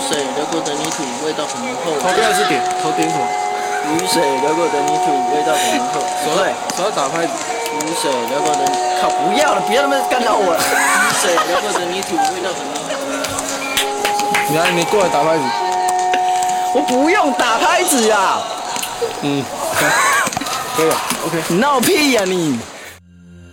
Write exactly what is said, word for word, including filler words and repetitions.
水流过的泥土味道很浓厚。 头第二次点，头点什么？ 雨水流过的泥土味道很浓厚。 手要手要打拍子。 雨水流过的，靠，不要了，不要那么干扰我了。雨水流过的泥土味道很浓厚。 你来，你过来打拍子。 我不用打拍子呀。 嗯，可以了 ，OK。 你闹屁呀你！